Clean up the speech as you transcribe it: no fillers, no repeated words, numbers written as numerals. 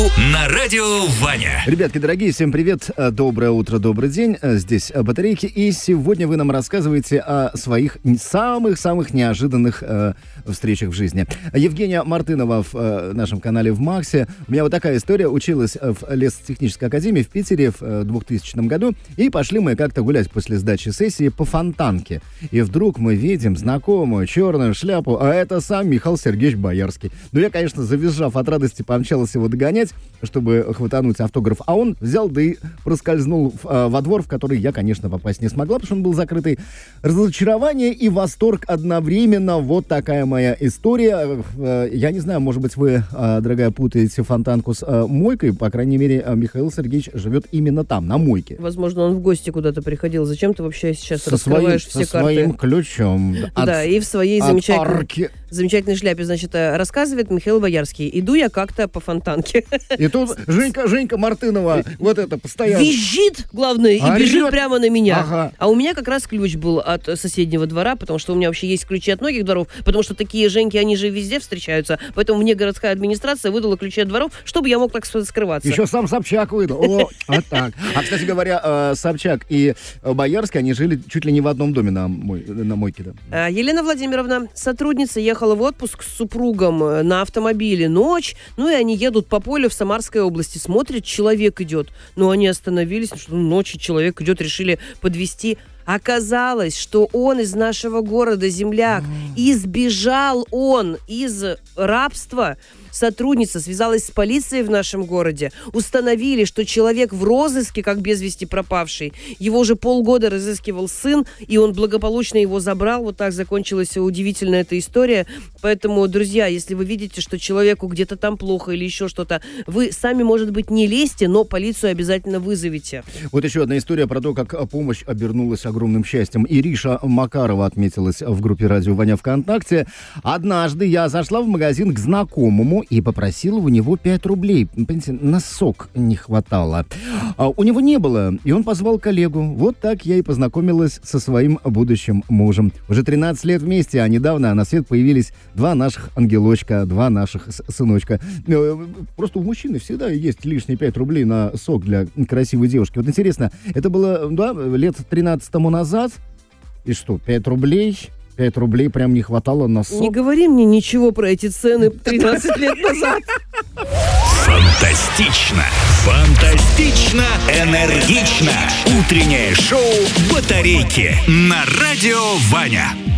На радио Ваня. Ребятки, дорогие, всем привет, доброе утро, добрый день. Здесь Батарейки, и сегодня вы нам рассказываете о своих самых-самых неожиданных встречах в жизни. Евгения Мартынова в нашем канале в Максе. У меня вот такая история. Училась в лесотехнической академии в Питере в 2000 году, и пошли мы как-то гулять после сдачи сессии по Фонтанке. И вдруг мы видим знакомую черную шляпу, а это сам Михаил Сергеевич Боярский. Ну, я, конечно, завизжав от радости, помчалась его догонять, чтобы хватануть автограф, а он взял, да и проскользнул во двор, в который я, конечно, попасть не смогла, потому что он был закрытый. Разочарование и восторг одновременно. Вот такая моя история. Я не знаю, может быть, вы, дорогая, путаете Фонтанку с мойкой. По крайней мере, Михаил Сергеевич живет именно там, на мойке. Возможно, он в гости куда-то приходил. Зачем ты вообще сейчас раскрываешь все карты? Со своим ключом. Да, и в своей замечательной шляпе, значит, рассказывает Михаил Боярский. Иду я как-то по Фонтанке. И тут Женька Мартынова вот это постоянно визжит, главное, и бежит прямо на меня. Ага. А у меня как раз ключ был от соседнего двора, потому что у меня вообще есть ключи от многих дворов, потому что такие Женьки, они же везде встречаются. Поэтому мне городская администрация выдала ключи от дворов, чтобы я мог так скрываться. Еще сам Собчак выдал. О, вот так. А, кстати говоря, Собчак и Боярский, они жили чуть ли не в одном доме на мойке. Да. Елена Владимировна, сотрудница, ехала в отпуск с супругом на автомобиле. Ночь, ну и они едут по полю в Самарской области. Смотрят, человек идет. Но они остановились, что ночью человек идет, решили подвезти. Оказалось, что он из нашего города, земляк. И сбежал он из рабства. Сотрудница связалась с полицией в нашем городе. Установили, что человек в розыске, как без вести пропавший. Его уже полгода разыскивал сын, и он благополучно его забрал. Вот так закончилась удивительная эта история. Поэтому, друзья, если вы видите, что человеку где-то там плохо или еще что-то, вы сами, может быть, не лезьте, но полицию обязательно вызовите. Вот еще одна история про то, как помощь обернулась огромным счастьем. Ириша Макарова отметилась в группе «Радио Ваня» ВКонтакте. Однажды я зашла в магазин к знакомому и попросила у него 5 рублей. Понимаете, на сок не хватало. У него не было, и он позвал коллегу. Вот так я и познакомилась со своим будущим мужем. Уже 13 лет вместе, а недавно на свет появились 2 наших ангелочка, 2 наших сыночка. Просто у мужчины всегда есть лишние 5 рублей на сок для красивой девушки. Вот интересно, это было, да, лет 13 тому назад? И что, 5 рублей... 5 рублей прям не хватало на сок. Не говори мне ничего про эти цены 13 лет назад. Фантастично, фантастично, энергично. Утреннее шоу «Батарейки» на радио Ваня.